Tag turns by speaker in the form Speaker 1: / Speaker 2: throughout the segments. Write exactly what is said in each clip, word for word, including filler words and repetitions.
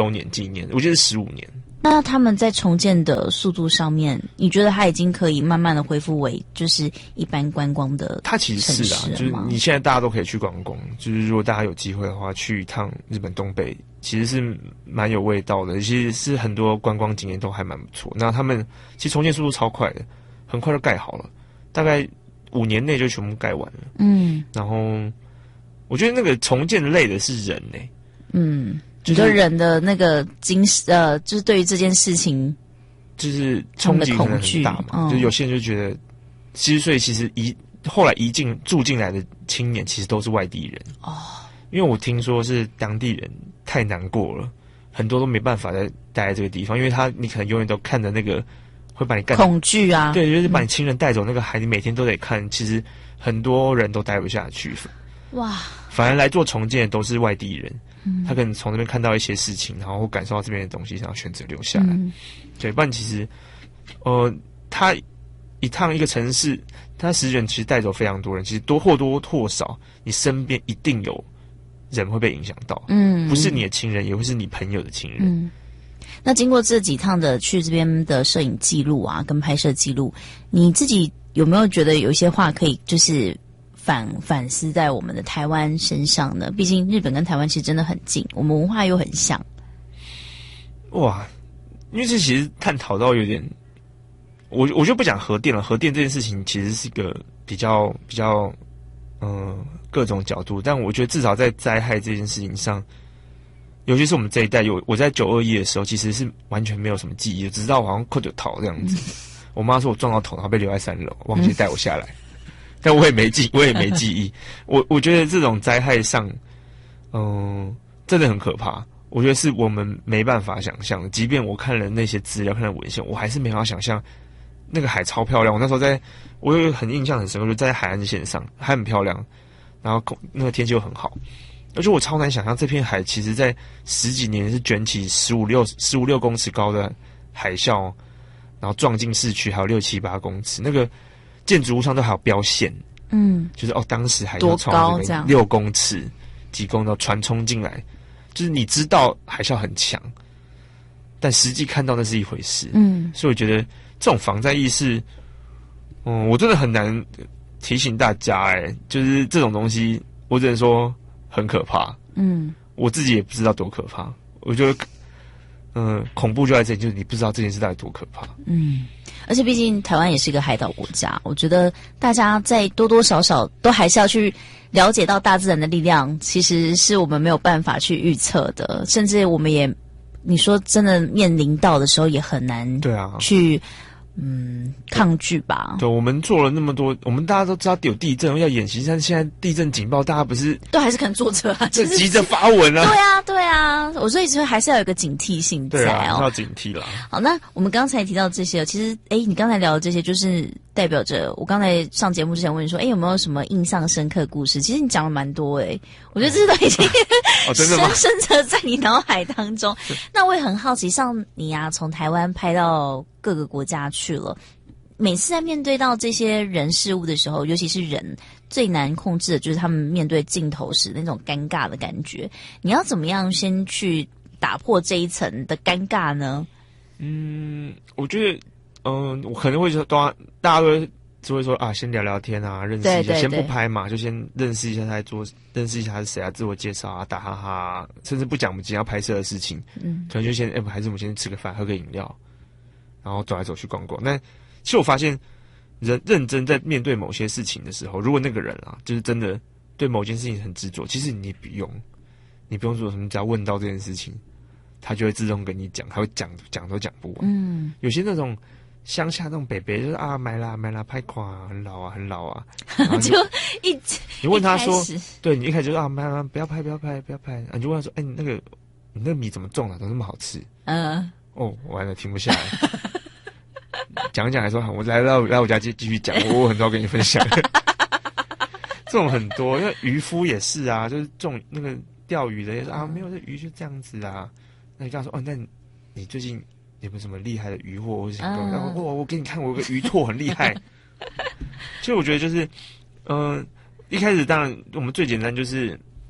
Speaker 1: 周年纪念，我觉得十五年。
Speaker 2: 那他们在重建的速度上面，你觉得它已经可以慢慢的恢复为就是一般观光的？
Speaker 1: 它其实是啊，就是你现在大家都可以去观光，就是如果大家有机会的话，去一趟日本东北，其实是蛮有味道的，其实是很多观光景点都还蛮不错。那他们其实重建速度超快的，很快就盖好了，大概五年内就全部盖完了。嗯，然后我觉得那个重建累的是人呢、欸。嗯。
Speaker 2: 就是人的那个精呃，就是对于这件事情，
Speaker 1: 就是冲击可能很大嘛。嗯、就有些人就觉得，其实所以其实移后来移进住进来的青年，其实都是外地人哦。因为我听说是当地人太难过了，很多都没办法再待在这个地方，因为他你可能永远都看着那个会把你干
Speaker 2: 恐惧啊，
Speaker 1: 对，就是把你亲人带走那个海，你每天都得看，其实很多人都待不下去。哇，反而来做重建的都是外地人。嗯、他可能从那边看到一些事情，然后感受到这边的东西，然后选择留下来。嗯、对，不然其实，呃，他一趟一个城市，他十人其实带走非常多人，其实多或多或少，你身边一定有人会被影响到。嗯，不是你的亲人，也会是你朋友的亲人。嗯，
Speaker 2: 那经过这几趟的去这边的摄影记录啊，跟拍摄记录，你自己有没有觉得有一些话可以就是反反思在我们的台湾身上呢？毕竟日本跟台湾其实真的很近，我们文化又很像。
Speaker 1: 哇，因为这其实探讨到有点，我我就不讲核电了。核电这件事情其实是一个比较比较，嗯、呃，各种角度。但我觉得至少在灾害这件事情上，尤其是我们这一代，有我在九二一的时候，其实是完全没有什么记忆，只知道我好像扣着头这样子。嗯、我妈说我撞到头，然后被留在三楼，忘记带我下来。嗯但我也没记，我也没记忆。我我觉得这种灾害上，嗯、呃，真的很可怕。我觉得是我们没办法想象的。即便我看了那些资料，看了文献，我还是没办法想象那个海超漂亮。我那时候在，我有很印象很深刻，就在海岸线上，还很漂亮，然后那个天气又很好。而且我超难想象这片海，其实在十几年是卷起十五六十五六公尺高的海啸，然后撞进市区，还有六七八公尺那个。建筑物上都还有标线，嗯，就是哦，当时海啸冲到这边六公尺、几公尺，船冲进来，就是你知道海啸很强，但实际看到那是一回事，嗯，所以我觉得这种防灾意识，嗯，我真的很难提醒大家，哎，就是这种东西，我只能说很可怕，嗯，我自己也不知道多可怕，我觉得，嗯，恐怖就在这里，就是你不知道这件事到底多可怕，嗯。
Speaker 2: 而且毕竟台湾也是一个海岛国家，我觉得大家在多多少少都还是要去了解到大自然的力量，其实是我们没有办法去预测的，甚至我们也，你说真的面临到的时候也很难，对啊，去嗯抗拒吧。
Speaker 1: 对，我们做了那么多，我们大家都知道有地震要演习，但是现在地震警报，大家不是
Speaker 2: 都还是可能坐着啊，
Speaker 1: 这急着发文啊。
Speaker 2: 对啊，对啊，我所以说还是要有个警惕性在哦，
Speaker 1: 对啊，要警惕啦。
Speaker 2: 好，那我们刚才提到这些，其实哎，你刚才聊的这些，就是代表着我刚才上节目之前问你说，哎，有没有什么印象深刻的故事？其实你讲了蛮多哎、欸，我觉得这都已经、哦、深深的在你脑海当中。那我也很好奇，像你啊，从台湾拍到各个国家去了，每次在面对到这些人事物的时候，尤其是人最难控制的就是他们面对镜头时那种尴尬的感觉。你要怎么样先去打破这一层的尴尬呢？
Speaker 1: 嗯，我觉得，嗯、呃，我可能会说，大家都会只会说啊，先聊聊天啊，认识一下，
Speaker 2: 对对对，
Speaker 1: 先不拍嘛，就先认识一下他在做，认识一下他是谁啊，自我介绍啊，打哈哈、啊，甚至不讲我们今天要拍摄的事情，嗯，可能就先，哎、欸，还是我们先吃个饭，喝个饮料，然后走来走去逛逛。但其实我发现，人认真在面对某些事情的时候，如果那个人啊，就是真的对某件事情很执着，其实你不用，你不用做什么，只要问到这件事情，他就会自动跟你讲，他会讲讲都讲不完。嗯，有些那种乡下那种北北就是啊，买啦买啦，拍垮很老啊很老啊，
Speaker 2: 就一
Speaker 1: 你问他说，对你一开始就说啊买啦不要拍不要拍不要拍，啊、你就问他说，哎、欸、你那个你那个米怎么种的、啊，怎么那么好吃？嗯，哦完了停不下来。讲一讲还说好，我来来来我家继继续讲，我我很多跟你分享。这种很多，因为渔夫也是啊，就是种那个钓鱼的也说啊，没有这鱼就这样子啊。那你跟他说哦，那你最近有没有什么厉害的渔获或者什么？然后我我给你看，我有个渔拓很厉害。其实我觉得就是，嗯、呃，一开始当然我们最简单就是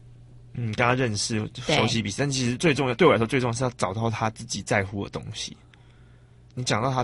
Speaker 1: 嗯，跟他认识、熟悉彼此，但其实最重要，对我来说最重要是要找到他自己在乎的东西。你讲到他